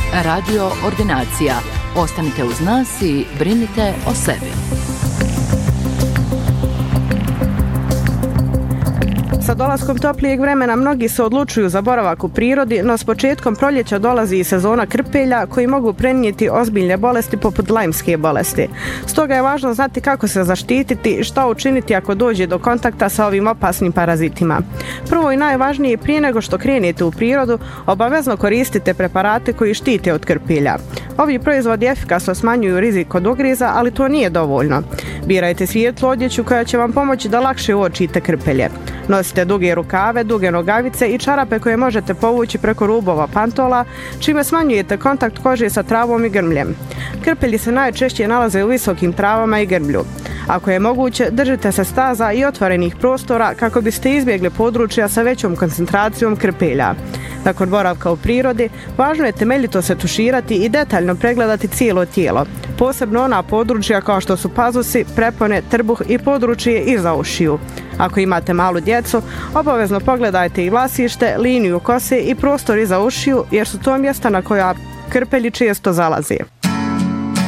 Radio Ordinacija. Ostanite uz nas i brinite o sebi. Sa dolaskom toplijeg vremena mnogi se odlučuju za boravak u prirodi, no s početkom proljeća dolazi i sezona krpelja koji mogu prenijeti ozbiljne bolesti poput lajmske bolesti. Stoga je važno znati kako se zaštititi i šta učiniti ako dođe do kontakta sa ovim opasnim parazitima. Prvo i najvažnije, prije nego što krenete u prirodu, obavezno koristite preparate koji štite od krpelja. Ovi proizvodi efikasno smanjuju rizik od ugriza, ali to nije dovoljno. Birajte svijetlu odjeću koja će vam pomoći da lakše uočite krpelje. Nosite duge rukave, duge nogavice i čarape koje možete povući preko rubova pantola, čime smanjujete kontakt kože sa travom i grmljem. Krpelji se najčešće nalaze u visokim travama i grmlju. Ako je moguće, držite se staza i otvorenih prostora kako biste izbjegli područja sa većom koncentracijom krpelja. Nakon boravka u prirodi, važno je temeljito se tuširati i detaljno pregledati cijelo tijelo, posebno ona područja kao što su pazusi, prepone, trbuh i područje iza ušiju. Ako imate malu djecu, obavezno pogledajte i vlasište, liniju kose i prostor iza ušiju, jer su to mjesta na koja krpelji često zalaze.